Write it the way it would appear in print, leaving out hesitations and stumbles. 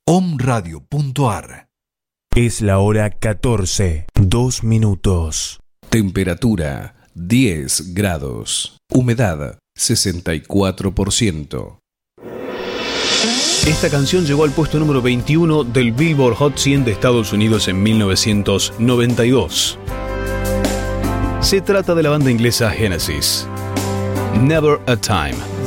omradio.ar. Es la hora 14, 2 minutos. Temperatura 10 grados. Humedad 64%. Esta canción llegó al puesto número 21 del Billboard Hot 100 de Estados Unidos en 1992. Se trata de la banda inglesa Genesis. Never a Time.